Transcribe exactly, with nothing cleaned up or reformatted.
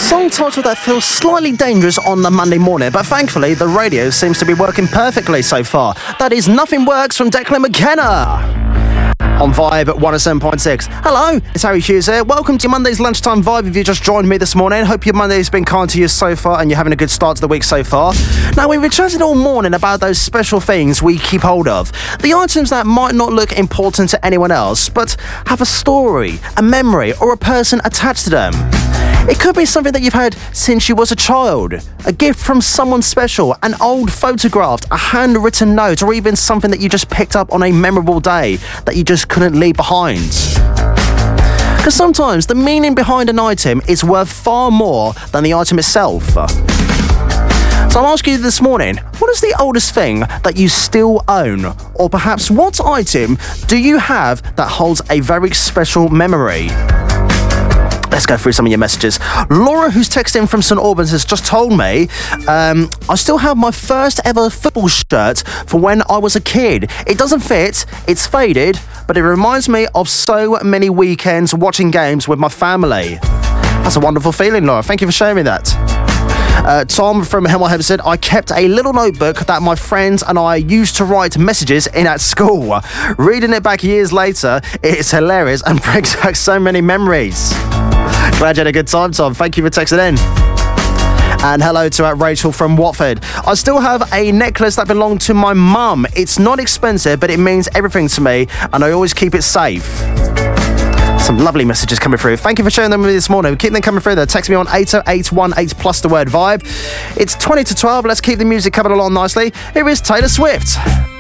song title that feels slightly dangerous on the Monday morning, but thankfully the radio seems to be working perfectly so far. That is Nothing Works from Declan McKenna on Vibe one oh seven point six. Hello, it's Harry Hughes here. Welcome to Monday's Lunchtime Vibe if you just joined me this morning. Hope your Monday's been kind to you so far and you're having a good start to the week so far. Now, we've been chatting all morning about those special things we keep hold of. The items that might not look important to anyone else, but have a story, a memory, or a person attached to them. It could be something that you've had since you was a child, a gift from someone special, an old photograph, a handwritten note, or even something that you just picked up on a memorable day that you just couldn't leave behind. Because sometimes the meaning behind an item is worth far more than the item itself. So I'll ask you this morning, what is the oldest thing that you still own? Or perhaps what item do you have that holds a very special memory? Let's go through some of your messages. Laura, who's texting from St Albans, has just told me um, I still have my first ever football shirt for when I was a kid. It doesn't fit, it's faded, but it reminds me of so many weekends watching games with my family. That's a wonderful feeling, Laura. Thank you for sharing me that. Uh, Tom from Hemel said, I kept a little notebook that my friends and I used to write messages in at school. Reading it back years later, it's hilarious and brings back so many memories. Glad you had a good time, Tom. Thank you for texting in. And hello to uh, Rachel from Watford. I still have a necklace that belonged to my mum. It's not expensive, but it means everything to me, and I always keep it safe. Some lovely messages coming through. Thank you for sharing them with me this morning. Keep them coming through there. Text me on eight oh eight one eight plus the word vibe. It's twenty to twelve. Let's keep the music coming along nicely. Here is Taylor Swift.